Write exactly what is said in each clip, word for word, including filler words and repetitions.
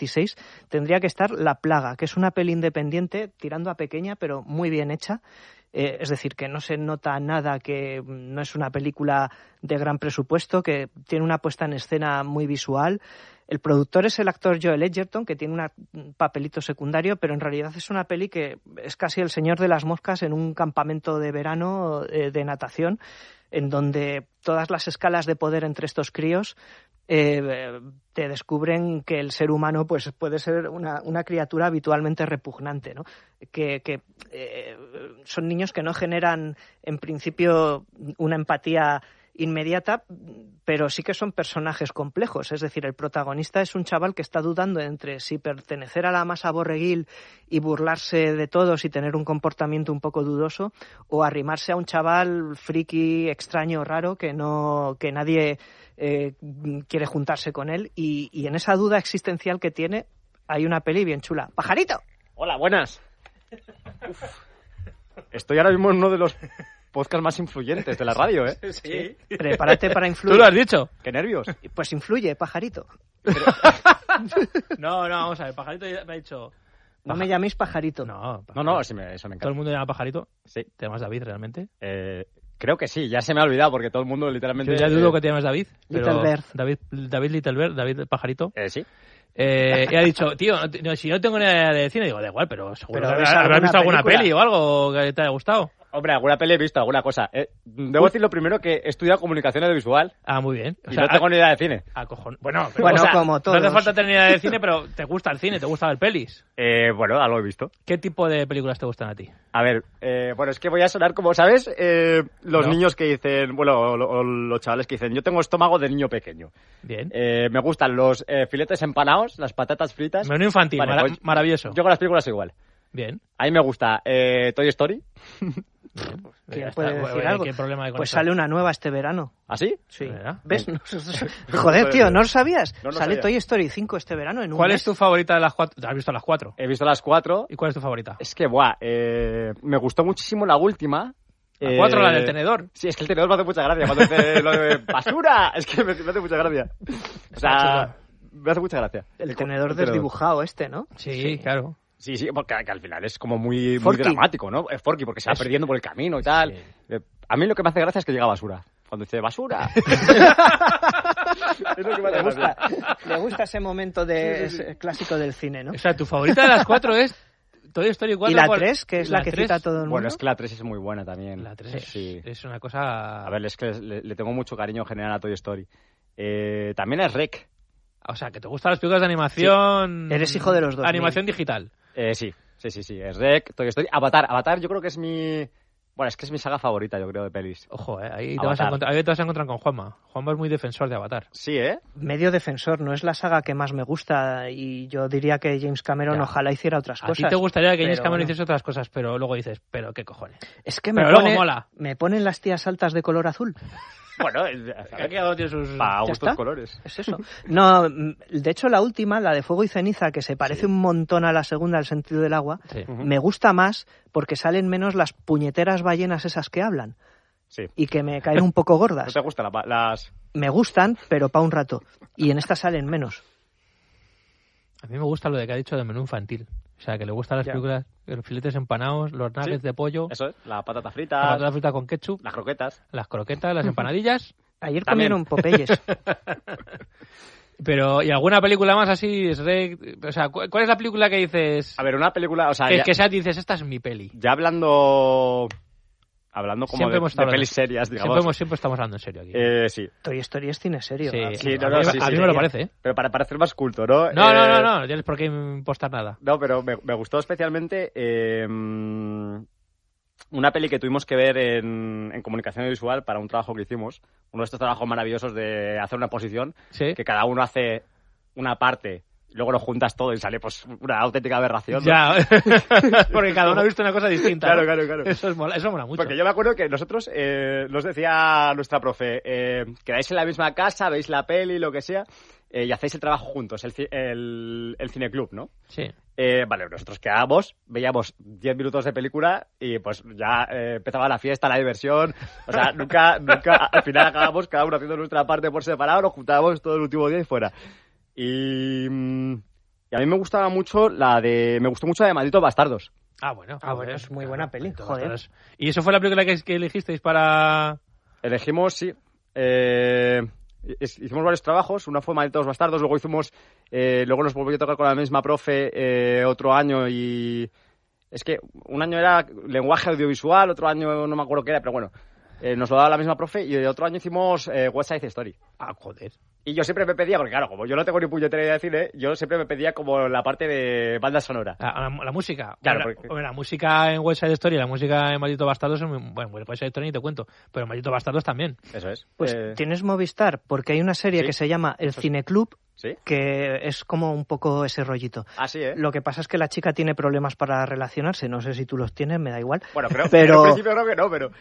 veintiséis, tendría que estar La Plaga, que es una peli independiente, tirando a pequeña, pero muy bien hecha. Eh, es decir, que no se nota nada, que no es una película de gran presupuesto, que tiene una puesta en escena muy visual. El productor es el actor Joel Edgerton, que tiene un papelito secundario, pero en realidad es una peli que es casi el señor de las moscas en un campamento de verano eh, de natación, en donde todas las escalas de poder entre estos críos eh, te descubren que el ser humano pues puede ser una, una criatura habitualmente repugnante, ¿no? Que, que eh, son niños que no generan, en principio, una empatía inmediata, pero sí que son personajes complejos. Es decir, el protagonista es un chaval que está dudando entre si pertenecer a la masa borreguil y burlarse de todos y tener un comportamiento un poco dudoso, o arrimarse a un chaval friki, extraño, raro, que no que nadie eh, quiere juntarse con él, y, y en esa duda existencial que tiene hay una peli bien chula. ¡Pajarito! Hola, buenas. Uf. Estoy ahora mismo en uno de los podcast más influyentes de la radio, ¿eh? Sí. Prepárate para influir. ¿Tú lo has dicho? ¡Qué nervios! Pues influye, Pajarito. Pero... no, no, vamos a ver. Pajarito me ha dicho... No me llaméis Pajarito. No, no, no, sí me, eso me encanta. ¿Todo el mundo llama Pajarito? Sí. ¿Te llamas David realmente? Eh, creo que sí, ya se me ha olvidado porque todo el mundo literalmente... Yo ya dudo que te llamas David. Little Bird. David, David Little Bird, David Pajarito. Eh, sí. Eh, y ha dicho, tío, no, no, si no tengo ni idea de cine, digo, da igual, pero seguro pero que habrás visto alguna peli o algo que te haya gustado. Hombre, alguna peli he visto, alguna cosa. Eh, debo decir lo primero que he estudiado comunicación audiovisual. Ah, muy bien. O y sea, no tengo ni idea de cine. A cojón. Bueno, pero, bueno o sea, como todos. No hace falta tener ni idea de cine, pero te gusta el cine, te gusta ver pelis. Eh, bueno, algo he visto. ¿Qué tipo de películas te gustan a ti? A ver, eh, bueno, es que voy a sonar como, ¿sabes? Eh, los no. niños que dicen, bueno, o, o los chavales que dicen, yo tengo estómago de niño pequeño. Bien. Eh, me gustan los eh, filetes empanados, las patatas fritas. Menú infantil, vale, mara- pues, maravilloso. Yo con las películas igual. Bien. A mí me gusta eh, Toy Story. Bien, pues, ¿quién puede decir bueno, algo? ¿Qué problema hay con pues eso? sale una nueva este verano. ¿Ah, sí? Sí. ¿Verdad? ¿Ves? No, joder, tío, ¿no lo sabías? No, no sale sabía. Toy Story cinco este verano en un ¿Cuál mes. es tu favorita de las cuatro? ¿Has visto las cuatro? He visto las cuatro. ¿Y cuál es tu favorita? Es que, buah, eh, me gustó muchísimo la última. ¿La cuatro, eh... la del tenedor? Sí, es que el tenedor me hace mucha gracia. Cuando dice lo de basura, es que me, me hace mucha gracia. O sea, me hace mucha gracia. El tenedor el desdibujado tenedor. Este, ¿no? Sí, sí, claro. Sí, sí, porque que al final es como muy, muy dramático, ¿no? Es Forky, porque se va es... perdiendo por el camino y tal. Sí. A mí lo que me hace gracia es que llega basura. Cuando dice basura. Es lo que me, me gusta. Me gusta ese momento de, sí, sí, sí. clásico del cine, ¿no? O sea, tu favorita de las cuatro es Toy Story cuatro. ¿Y la tres, que es la, la que tres? cita todo el mundo? Bueno, es que la tres es muy buena también. La tres sí. es una cosa... A ver, es que le, le tengo mucho cariño general a Toy Story. Eh, también es Rec. O sea, que te gustan las películas de animación... Sí. Eres hijo de los dos. Animación digital. Eh, sí, sí, sí, sí. Es Rec, Toy Story. Avatar, Avatar yo creo que es mi... Bueno, es que es mi saga favorita, yo creo, de pelis. Ojo, eh, ahí, te vas a encontrar, ahí te vas a encontrar con Juanma. Juanma es muy defensor de Avatar. Sí, ¿eh? Medio defensor, no es la saga que más me gusta y yo diría que James Cameron ya. ojalá hiciera otras a cosas. A ti te gustaría que James Cameron bueno. hiciese otras cosas, pero luego dices, pero qué cojones. Es que me, pero pone, luego mola. me ponen las tías altas de color azul. Bueno, aquí algo tiene sus... Para gustos colores. Es eso. No, de hecho la última, la de Fuego y Ceniza, que se parece sí. un montón a la segunda, El sentido del agua, sí. me gusta más porque salen menos las puñeteras ballenas esas que hablan. Sí. Y que me caen un poco gordas. ¿No te gustan la, las...? Me gustan, pero para un rato. Y en esta salen menos. A mí me gusta lo de que ha dicho de menú infantil. O sea, que le gustan las ya. películas, los filetes empanados, los nuggets sí. de pollo. Eso es, la patata frita. La patata frita con ketchup. Las croquetas. Las croquetas, las empanadillas. Ayer También. comieron Popeyes. Pero, ¿y alguna película más así? Es re... O sea, ¿cuál es la película que dices...? A ver, una película, o sea... Que, ya... que sea, dices, esta es mi peli. Ya hablando... Hablando como de, de pelis serias, digamos. Siempre, hemos, siempre estamos hablando en serio aquí. Eh, sí. Toy Story es cine serio. Sí, sí, no, a no, mí, sí, a sí, mí sí, me lo parece, ¿eh? Pero para parecer más culto, ¿no? No, eh... no, no, no, no tienes por qué impostar nada. No, pero me, me gustó especialmente eh, una peli que tuvimos que ver en, en comunicación visual para un trabajo que hicimos. Uno de estos trabajos maravillosos de hacer una exposición, ¿sí? Que cada uno hace una parte... Luego lo juntas todo y sale pues una auténtica aberración, ¿no? Ya, porque cada uno ha visto una cosa distinta. Claro, ¿no? claro, claro. Eso, es mola, eso mola mucho. Porque yo me acuerdo que nosotros, eh, nos decía nuestra profe, eh, quedáis en la misma casa, veis la peli, lo que sea, eh, y hacéis el trabajo juntos, el, el, el cineclub, ¿no? Sí. Eh, vale, nosotros quedábamos, veíamos diez minutos de película y pues ya eh, empezaba la fiesta, la diversión. O sea, nunca, nunca, al final acabamos cada uno haciendo nuestra parte por separado, nos juntábamos todo el último día y fuera. Y, Y a mí me gustaba mucho la de... Me gustó mucho la de Malditos Bastardos. Ah, bueno. Ah, bueno, es muy buena peli, joder. ¿Y eso fue la película que, que elegisteis para...? Elegimos, sí. Eh, hicimos varios trabajos. Una fue Malditos Bastardos, luego hicimos... Eh, luego nos volvió a tocar con la misma profe eh, otro año y... Es que un año era lenguaje audiovisual, otro año no me acuerdo qué era, pero bueno... Eh, nos lo daba la misma profe y el otro año hicimos eh, West Side Story. Ah, joder. Y yo siempre me pedía, porque claro, como yo no tengo ni puñetera idea de cine, yo siempre me pedía como la parte de banda sonora. La, la, la música. Claro, la, porque... la música en West Side Story y la música en Maldito Bastardos es muy... Bueno, West Side Story ni te cuento, pero en Maldito Bastardos también. Eso es. Pues eh... tienes Movistar, porque hay una serie ¿Sí? que se llama El Cineclub, ¿Sí? que es como un poco ese rollito. Ah, sí, ¿eh? Lo que pasa es que la chica tiene problemas para relacionarse, no sé si tú los tienes, me da igual. Bueno, creo, pero... en principio creo que no, pero...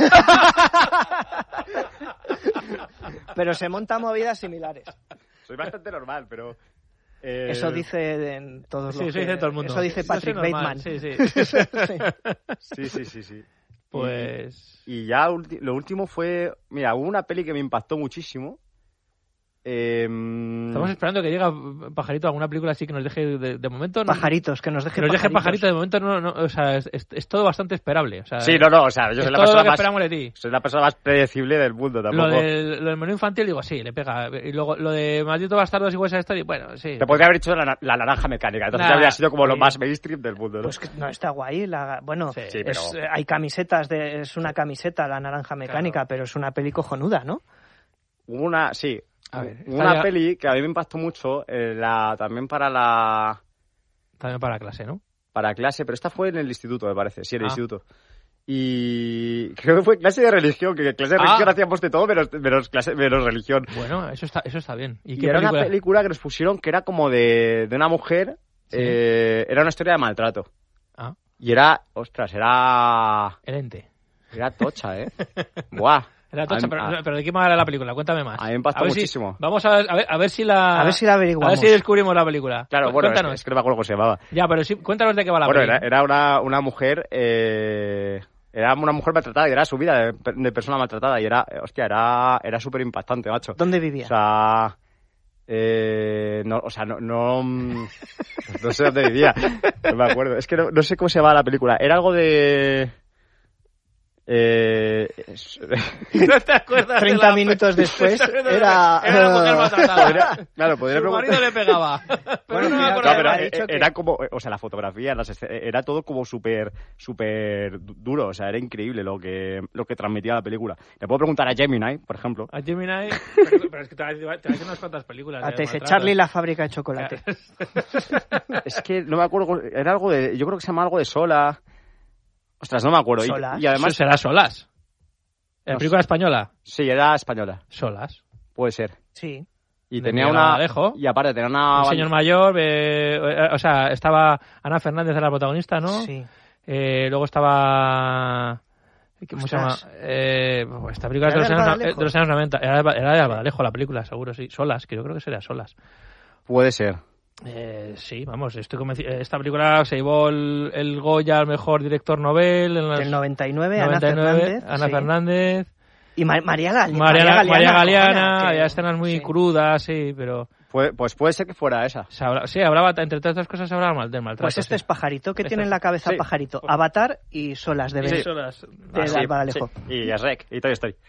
pero se montan movidas similares. Soy bastante normal, pero... Eh... Eso dice en todos sí, los eso que... dice todo el mundo. Eso dice Patrick eso Bateman. Sí, sí. sí, sí, sí, sí. Pues... Y, y ya ulti- lo último fue... Mira, hubo una peli que me impactó muchísimo. Eh... Estamos esperando que llegue Pajarito alguna película así que nos deje de, de momento. No, pajaritos, que nos deje que nos deje pajaritos. Pajarito de momento. No, no, o sea, es, es, es todo bastante esperable. O sea, Sí, no, no, o sea, yo soy la todo persona lo que más... esperamos de ti. Soy la persona más predecible del mundo, tampoco. Lo del, lo del menú infantil, digo, sí, le pega. Y luego lo de Maldito Bastardos y West Side Story, bueno, sí. Te podría haber hecho la, la naranja mecánica, entonces Nah, habría sido como sí. lo más mainstream del mundo, ¿no? Pues que no está guay. La, bueno, Sí, sí, es, pero... hay camisetas, de, es una camiseta, la naranja mecánica, Claro. pero es una peli cojonuda, ¿no? Hubo una, sí, A ver, una ya... peli que a mí me impactó mucho, eh, la, también para la... También para clase, ¿no? Para clase, pero esta fue en el instituto, me parece, sí, en el Ah. instituto. Y creo que fue clase de religión, que clase de Ah. religión hacíamos de todo menos, menos, clase, menos religión. Bueno, eso está, eso está bien. ¿Y, Y qué era película? una película que nos pusieron que era como de, de una mujer, Sí. eh, era una historia de maltrato. Ah, Y era, ostras, era... El Ente. Era tocha, ¿eh? Buah. Era tocha, A mí- pero, a- pero ¿de qué manera era la película? Cuéntame más. A mí me impactó A ver si- muchísimo. vamos a ver, a ver, a ver si la... A ver si la averiguamos. A ver si descubrimos la película. Claro, Cu- bueno, es, cuéntanos. es que no me acuerdo cómo se llamaba. Ya, pero sí, cuéntanos de qué va la Bueno, peli. era, era una, una mujer, eh, era una mujer maltratada y era su vida de, de persona maltratada y era, hostia, era, era súper impactante, macho. ¿Dónde vivía? O sea, eh, no, o sea, no, no, mm, no sé dónde vivía, no me acuerdo. Es que no, no sé cómo se llamaba la película. Era algo de... Eh, es- ¿No te acuerdas de treinta la minutos pe- después Era era... una mujer maltratada. Podría- claro, podría Su marido preguntar... le pegaba. Pero Bueno, no me mira, acuerdo No, de pero la- ha eh, dicho que- era como, o sea, la fotografía, las esce- era todo como súper, súper du- duro, o sea, era increíble lo que, lo que transmitía la película. Le puedo preguntar a Gemini, por ejemplo. A Gemini, pero, pero es que te va te va unas cuantas películas. Ah, de te dice maltrato. Charlie la fábrica de chocolate. Es que no me acuerdo, era algo de, yo creo que se llama algo de Sola. Ostras, no me acuerdo. Y- Solas. Y, además, Eso será Solas. ¿En No película española? sí, era española, Solas. puede ser. Sí. Y De tenía Miguel una, Alejo. y aparte tenía una, Un señor mayor, eh, eh, o sea, estaba Ana Fernández, era la protagonista, ¿no? Sí. Eh, luego estaba... ¿Cómo se llama? Ostras. Eh, esta película es de ¿Era los, de años, Albadalejo? de los años noventa. Era de, era de Albadalejo la película, seguro, sí. Solas, que yo creo que sería Solas. puede ser. Eh, sí, vamos, estoy convencido. Esta película se llevó el, el Goya al mejor director novel en los Del noventa y nueve, noventa y nueve, Ana Fernández. Ana sí. Fernández. Y Ma- María, Gal- Mariana, María Galeana, cojones, que- había escenas muy sí. crudas, sí, pero... Puede- pues puede ser que fuera esa. Se habla- sí, hablaba, entre todas estas cosas, se hablaba mal del maltrato. Pues este sí. es Pajarito. ¿Qué Este- tiene en la cabeza sí. Pajarito? Avatar y Solas de Sí, Ben. Solas. de Ah, sí, Albadalejo. sí. Y Shrek, y Toy Story.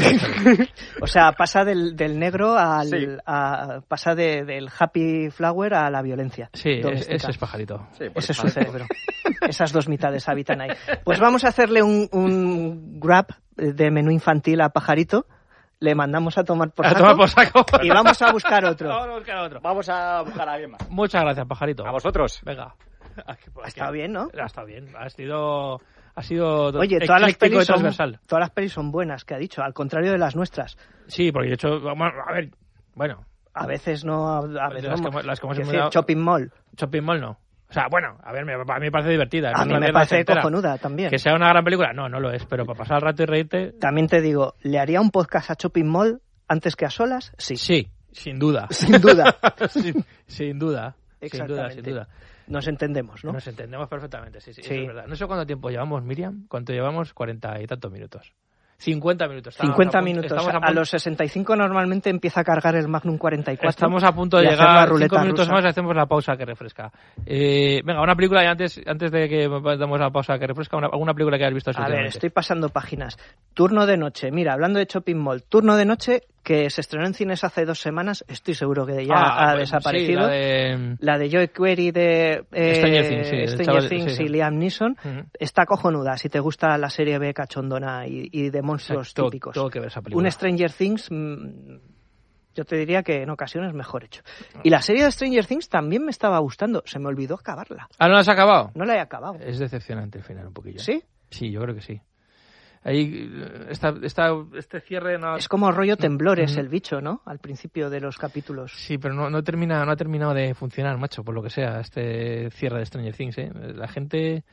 O sea, pasa del, del negro al... Sí. a- pasa de- del happy flower a la violencia. Sí, es- doméstica. ese es Pajarito. Sí, pues Ese es su parece- cerebro. Esas dos mitades habitan ahí. Pues vamos a hacerle un, un grab de menú infantil a Pajarito. Le mandamos a tomar por A saco. tomar por saco. Y vamos a buscar otro. Vamos a buscar otro. Vamos a buscar a alguien más. Muchas gracias, Pajarito. A vosotros. Venga. Aquí, por Ha aquí. estado bien, ¿no? Ha estado bien. Ha sido... Ha sido Oye, todas las, ecléctico pelis y son, transversal. todas las pelis son buenas, que ha dicho, al contrario de las nuestras. Sí, porque de hecho, vamos a ver, bueno, A veces no... A veces las no- que hemos- las que hemos es decir, mirado- Shopping Mall. Shopping Mall no. O sea, bueno, a ver, me, a mí me parece divertida. A no mí es me una parece entera. cojonuda también. Que sea una gran película, no, no lo es, pero para pasar el rato y reírte, También te digo, ¿le haría un podcast a Shopping Mall antes que a Solas? Sí. sí, sin duda. Sin duda. sin, sin duda. Sin duda, Exactamente. sin duda. Nos entendemos, ¿no? Nos entendemos perfectamente, sí, sí, Sí. eso es verdad. No sé cuánto tiempo llevamos, Miriam, cuánto llevamos, cuarenta y tantos minutos. cincuenta minutos. cincuenta a punto, minutos. A, a, punto, a los sesenta y cinco normalmente empieza a cargar el Magnum cuarenta y cuatro. Estamos a punto de llegar a cinco minutos rusa. más y hacemos la pausa que refresca. Eh, venga, una película, y antes, antes de que damos la pausa que refresca, una, alguna película que hayas visto. A ver, estoy pasando páginas. Turno de noche. Mira, hablando de Shopping Mall, Turno de noche, que se estrenó en cines hace dos semanas, estoy seguro que ya ah, ha pues, desaparecido. Sí, la de... La de Joe Query de eh, Stranger Things, sí, Stranger chaval, Things sí, sí. y Liam Neeson. Uh-huh. Está cojonuda si te gusta la serie B cachondona y, y de monstruos Exacto, típicos. Tengo que ver esa película. Un Stranger Things, mmm, yo te diría que en ocasiones mejor hecho. Y la serie de Stranger Things también me estaba gustando. Se me olvidó acabarla. ¿Ah, no la has acabado? No la he acabado. Es decepcionante el final un poquillo. ¿Sí? Sí, yo creo que sí. Ahí está, está este cierre no... Es como rollo Temblores, no. el bicho, ¿no? Al principio de los capítulos. Sí, pero no, no, termina, no ha terminado de funcionar, macho, por lo que sea, este cierre de Stranger Things, ¿eh? La gente...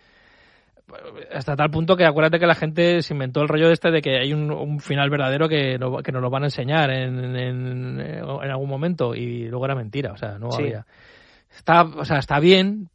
Hasta tal punto que acuérdate que la gente se inventó el rollo este de que hay un, un final verdadero que, no, que nos lo van a enseñar en, en, en algún momento, y luego era mentira, o sea, no sí. había... Está, o sea, está bien,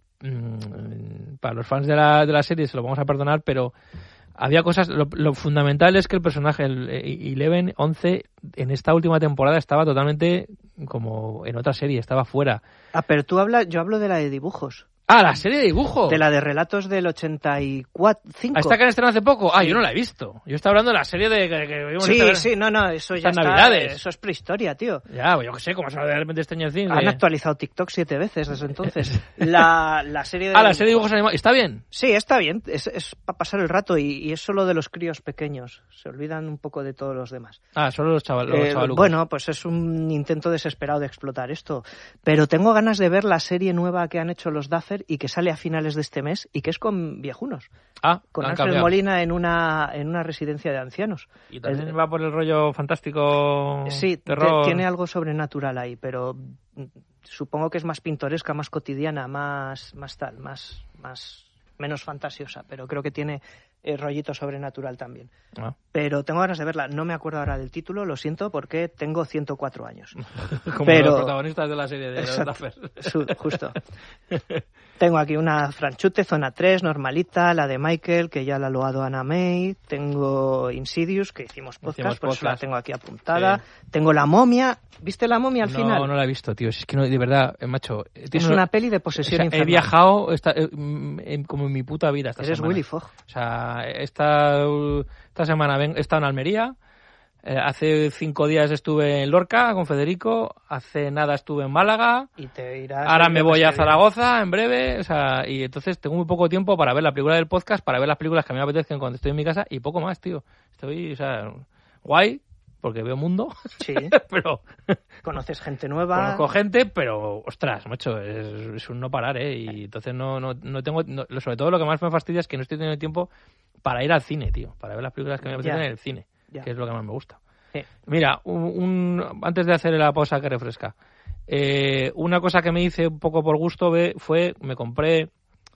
mmm, para los fans de la, de la serie se lo vamos a perdonar, pero... Había cosas, lo, lo fundamental es que el personaje, el Eleven, once, en esta última temporada estaba totalmente como en otra serie, estaba fuera. Ah, pero tú hablas, yo hablo de la de dibujos. Ah, la serie de dibujos. De la de relatos del ochenta y cinco. ¿Esta que han estrenado hace poco? Ah, sí. Yo no la he visto. Yo estaba hablando de la serie de... Que, que sí, esta, sí, no, no, eso ya está. Navidades. Eso es prehistoria, tío. Ya, yo qué sé, como se va de repente Stranger Things. Han de... actualizado TikTok siete veces desde entonces. la, la serie de... Ah, la serie de dibujos animados. ¿Está bien? Sí, está bien. Es, es para pasar el rato y, y es solo de los críos pequeños. Se olvidan un poco de todos los demás. Ah, solo los, chaval, los eh, chavalucos. Bueno, pues es un intento desesperado de explotar esto. Pero tengo ganas de ver la serie nueva que han hecho los Duffer y que sale a finales de este mes y que es con viejunos. Ah, con Ángel Molina en una en una residencia de ancianos. ¿Y también el, va por el rollo fantástico? Sí, terror? Te, tiene algo sobrenatural ahí, pero supongo que es más pintoresca, más cotidiana, más más tal, más más menos fantasiosa, pero creo que tiene el rollito sobrenatural también. Ah. Pero tengo ganas de verla. No me acuerdo ahora del título, lo siento, porque tengo ciento cuatro años. Como pero... los protagonistas de la serie de los Duffer. Justo. Tengo aquí una Franchute, Zona tres, normalita, la de Michael, que ya la ha loado Ana May. Tengo Insidious, que hicimos podcast, hicimos pues podcast. La tengo aquí apuntada. Sí. Tengo La Momia. ¿Viste La Momia al no, final? No, no la he visto, tío. Es que no, de verdad, macho... Es una, una peli de posesión o sea, infernal. He viajado esta, en, como en mi puta vida esta Eres semana. Willy Fogg. O sea, esta, esta semana he estado en Almería. Eh, hace cinco días estuve en Lorca con Federico, hace nada estuve en Málaga, y te irás ahora me voy a Zaragoza en breve, o sea, y entonces tengo muy poco tiempo para ver la película del podcast, para ver las películas que a mí me apetecen cuando estoy en mi casa y poco más, tío. Estoy, o sea, guay, porque veo mundo, sí. pero... Conoces gente nueva. Conozco gente, pero, ostras, macho, es, es un no parar, ¿eh? Y entonces no, no, no tengo... No, sobre todo lo que más me fastidia es que no estoy teniendo tiempo para ir al cine, tío, para ver las películas que me apetecen en el cine. Ya. Que es lo que más me gusta. Sí. Mira, un, un, antes de hacer la pausa que refresca, eh, una cosa que me hice un poco por gusto fue, me compré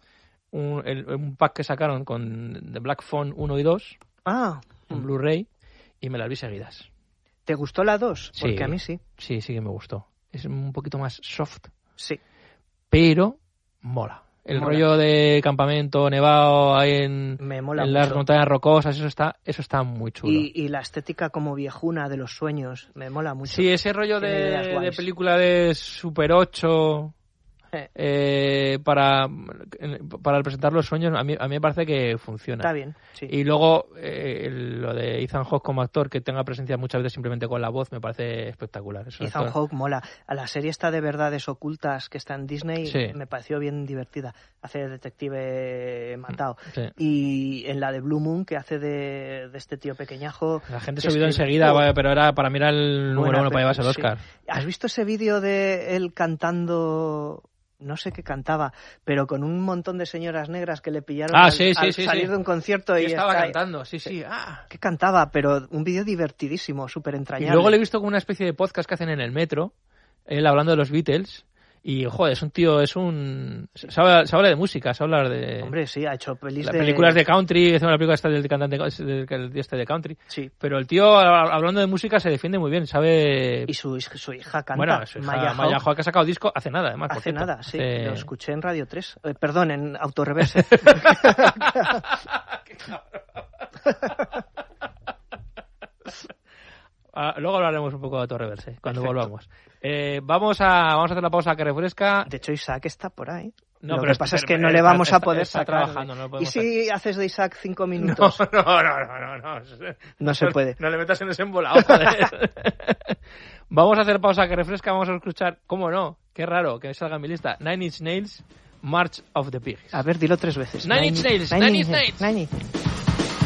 un, el, un pack que sacaron con The Black Phone uno y dos, ah. un Blu-ray, y me las vi seguidas. ¿Te gustó la dos? Sí, porque a mí sí. Sí, sí que me gustó. Es un poquito más soft. Sí. Pero mola. El mola. Rollo de campamento nevado ahí en, Me mola en mucho. las montañas rocosas, eso está eso está muy chulo. Y, y la estética como viejuna de los sueños, me mola mucho. Sí, ese rollo de, de película de Super ocho eh. Eh, para, para presentar los sueños, a mí, a mí me parece que funciona. Está bien, sí. Y luego eh, lo de Ethan Hawke como actor, que tenga presencia muchas veces simplemente con la voz, me parece espectacular. Eso Ethan Hawke mola. A la serie esta de verdades ocultas que está en Disney sí. me pareció bien divertida. Hace de detective matado. Sí. Y en la de Blue Moon, que hace de, de este tío pequeñajo... La gente se olvidó enseguida, oh, pero era para mirar el número uno para llevarse el Oscar. Sí. ¿Has visto ese vídeo de él cantando... no sé qué cantaba, pero con un montón de señoras negras que le pillaron ah, al, sí, sí, al sí, salir sí. de un concierto? Y y estaba está... cantando, sí, sí. Ah. ¿Qué cantaba? Pero un vídeo divertidísimo, súper entrañable. Y luego le he visto como una especie de podcast que hacen en el metro, él hablando de los Beatles. Y, joder, es un tío, es un... Se habla, se habla de música, se habla de... Hombre, sí, ha hecho pelis de... de... películas de country, es una película esta del cantante del este de country. Sí. Pero el tío, hablando de música, se defiende muy bien, sabe... Y su, su hija canta. Bueno, su hija, Maya, Maya Hawke, que ha sacado disco hace nada, además. Hace por nada, sí. Hace... Lo escuché en Radio tres. Eh, perdón, en Autoreverse. ¡Qué cabrón! Ah, luego hablaremos un poco de Torreverse cuando Perfecto. volvamos. Eh, vamos a vamos a hacer la pausa que refresca. De hecho, Isaac está por ahí. No, Lo pero que pasa es es que no le vamos está, a poder está, está sacar. trabajando, no lo ¿Y si hacer. haces de Isaac cinco minutos? No, no, no, no, no. No, no se puede. No, no le metas en ese embolado, joder. Vamos a hacer pausa que refresca, vamos a escuchar, ¿cómo no? Qué raro que salga en mi lista. Nine Inch Nails, March of the Pigs. A ver, dilo tres veces. Nine Inch Nails, Nine Inch Nails. Nine Inch Nails.